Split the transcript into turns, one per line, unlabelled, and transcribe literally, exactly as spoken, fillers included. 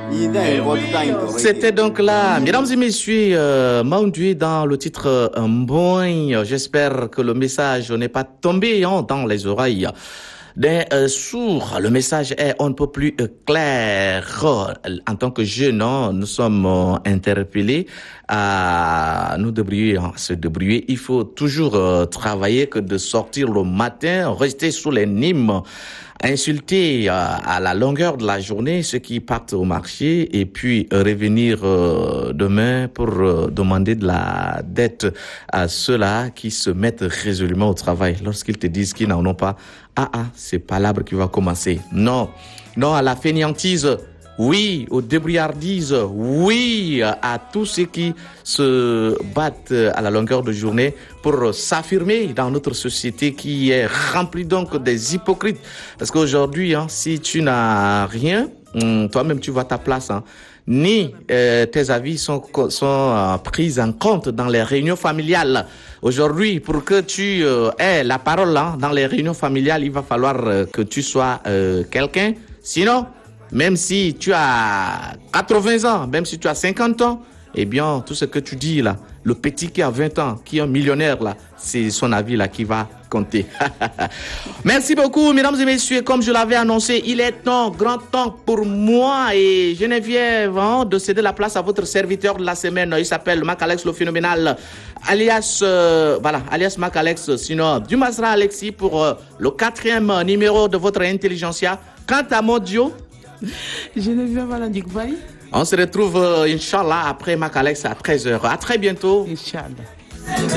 C'était donc là, mesdames et messieurs, euh, Maundui dans le titre euh, Mboing. J'espère que le message n'est pas tombé hein, dans les oreilles des euh, sourds. Le message est on ne peut plus euh, clair. En tant que jeunes, hein, nous sommes euh, interpellés à nous débrouiller, hein, se débrouiller. Il faut toujours euh, travailler que de sortir le matin, rester sous les nimes, insulter euh, à la longueur de la journée ceux qui partent au marché et puis euh, revenir euh, demain pour euh, demander de la dette à ceux-là qui se mettent résolument au travail. Lorsqu'ils te disent qu'ils n'en ont pas, ah ah, c'est pas l'arbre qui va commencer. Non, non à la fainéantise. Oui, aux débrouillardises, oui, à tous ceux qui se battent à la longueur de journée pour s'affirmer dans notre société qui est remplie donc des hypocrites. Parce qu'aujourd'hui, hein, si tu n'as rien, toi-même tu vois ta place, hein, ni euh, tes avis sont, sont euh, pris en compte dans les réunions familiales. Aujourd'hui, pour que tu euh, aies la parole hein, dans les réunions familiales, il va falloir euh, que tu sois euh, quelqu'un. Sinon, même si tu as quatre-vingts ans, même si tu as cinquante ans, eh bien, tout ce que tu dis là, le petit qui a vingt ans, qui est un millionnaire là, c'est son avis là qui va compter. Merci beaucoup, mesdames et messieurs. Comme je l'avais annoncé, il est temps, grand temps pour moi et Geneviève hein, de céder la place à votre serviteur de la semaine. Il s'appelle Macalex le phénoménal, alias, euh, voilà, alias Macalex, sinon Dumasra Alexis pour euh, le quatrième numéro de votre intelligentsia. Quant à mon duo,
Geneviève Alandigbaï.
On se retrouve, euh, Inch'Allah, après Macalex à treize heures. À très bientôt.
Inch'Allah.